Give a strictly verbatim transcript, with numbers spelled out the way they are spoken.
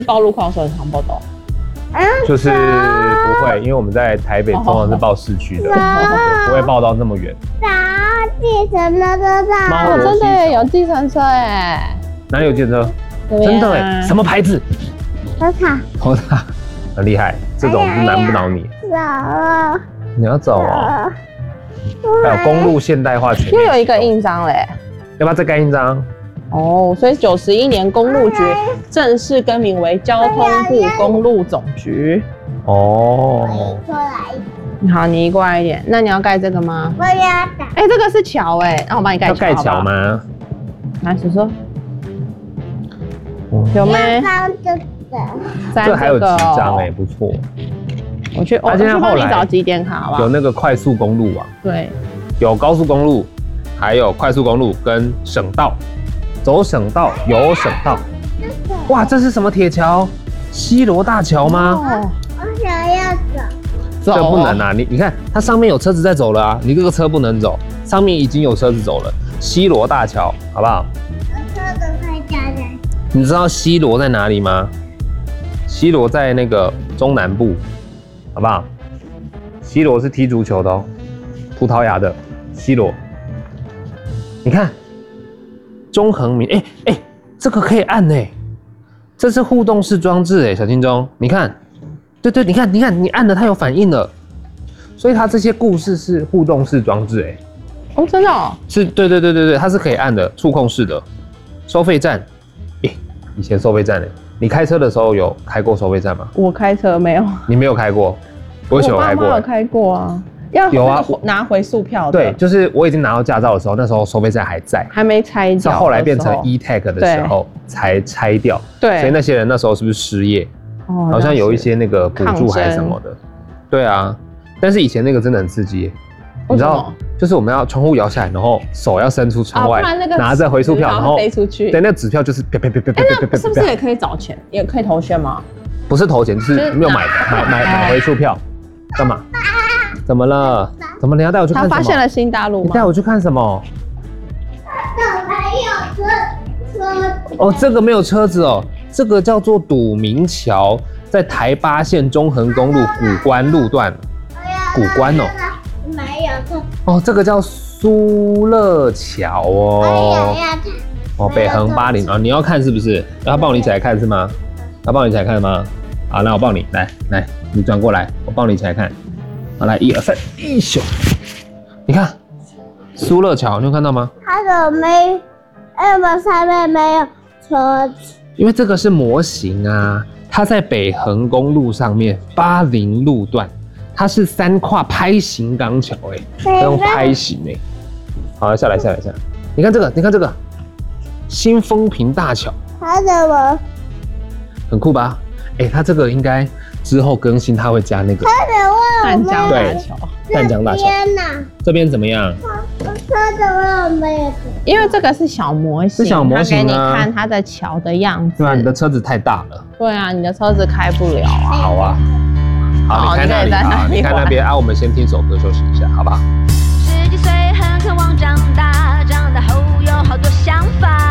报路况的时候很常报道？ 就是不会，因为我们在台北通常是报市区的，不会报到那么远。 打计程车的哦，真的耶，有计程车哎。 哪里有计程车？真的哎，什么牌子？ 头塔。 头塔，很厉害，这种是难不倒你。 走了。 你要走哦。还有公路现代化全面。 又有一个印章嘞， 要不要再盖印章？ 哦，所以九十一年公路局正式更名为交通部公路总局。 哦。 过来。 好，你移过来一点。那你要盖这个吗？ 我要打。 哎，这个是桥哎，那我帮你盖桥。 要盖桥吗？ 来，叔叔。有没？ 这个。 这还有几张哎，不错。 我去，我去帮你找几点卡好不好？ 有那个快速公路啊。 对。 有高速公路，还有快速公路跟省道。走省道，有省道。哇，这是什么铁桥？西螺大桥吗？ 我想要走。 这不能啊！你你看，它上面有车子在走了啊，你这个车不能走，上面已经有车子走了。西螺大桥，好不好？ 车子快下来。 你知道西螺在哪里吗？西螺在那个中南部，好不好？西螺是踢足球的哦，葡萄牙的西螺。你看。中横民，哎哎，这个可以按哎，这是互动式装置哎，小金钟，你看，对对，你看你看，你按了它有反应了，所以它这些故事是互动式装置哎， 哦，真的哦， 是，对对对对对，它是可以按的，触控式的，收费站，哎，以前收费站哎，你开车的时候有开过收费站吗？ 我开车没有， 你没有开过，我以前有开过， 我有开过啊。要有啊，拿回数票的。 对，就是我已经拿到驾照的时候，那时候收费站还在， 还没拆掉。 是后来变成 e-tag 的时候才拆掉。 对， 所以那些人那时候是不是失业？哦，好像有一些那个补助还是什么的。对啊，但是以前那个真的很刺激耶，你知道，就是我们要窗户摇下来，然后手要伸出窗外，拿着回数票，然后飞出去。 对，那纸票就是啪啪啪啪啪啪啪。 是不是也可以找钱？也可以投钱吗？ 不是投钱，就是没有买买买买回数票，干嘛？怎么了？怎么你要带我去看什么？ 他发现了新大陆吗？ 你带我去看什么？ 这没有车车。 哦，这个没有车子哦，这个叫做笃明桥，在台八线中横公路古关路段。古关哦。 没有车。 哦，这个叫苏乐桥哦。哦，北横八零啊，你要看是不是？要他抱你一起来看是吗？要抱你一起来看吗？好，那我抱你，来来，你转过来，我抱你一起来看。好，来一二三，一咻！你看苏乐桥，你有看到吗？ 它怎么没？为什么上面没有车子？ 因为这个是模型啊，它在北横公路上面八零路段，它是三跨拍型钢桥，哎，它用拍型哎。好，下来下来下来，你看这个，你看这个新丰平大桥， 它怎么？ 很酷吧？哎，它这个应该之后更新，它会加那个淡江大桥。 淡江大桥。这边怎么样？ 它怎么没有？ 因为这个是小模型， 是小模型啊， 它给你看它的桥的样子。 对啊，你的车子太大了。 对啊，你的车子开不了啊。 好啊，好，你看那里啊，你看那边啊，我们先听首歌休息一下，好不好？ 十几岁很渴望长大，长大后有好多想法。